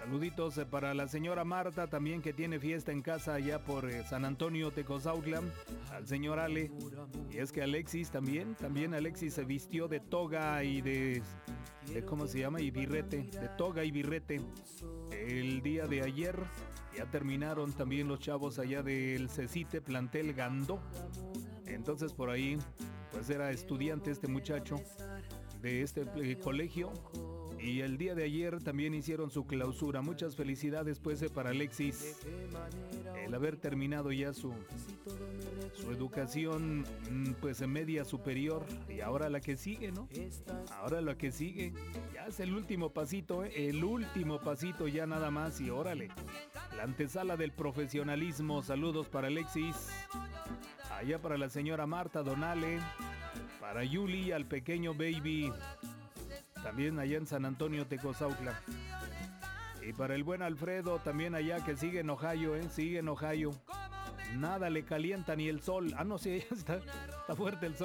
Saluditos para la señora Marta, también que tiene fiesta en casa allá por San Antonio, Tecozautla. Al señor Ale. Y es que Alexis también Alexis se vistió de toga y de ¿cómo se llama? Y birrete, de toga y birrete. El día de ayer ya terminaron también los chavos allá del CECITE, plantel Gandó. Entonces por ahí, pues era estudiante este muchacho de este colegio. Y el día de ayer también hicieron su clausura. Muchas felicidades pues para Alexis. El haber terminado ya su educación pues en media superior. Y ahora la que sigue, ¿no? Ahora la que sigue. Ya es el último pasito, ¿eh? El último pasito ya nada más y órale. La antesala del profesionalismo. Saludos para Alexis. Allá para la señora Marta Donale. Para Yuli, al pequeño baby. También allá en San Antonio, Tecozautla. Y para el buen Alfredo, también allá que sigue en Ohio, sigue en Ohio. Nada le calienta ni el sol. Ah, no, sí, está fuerte el sol.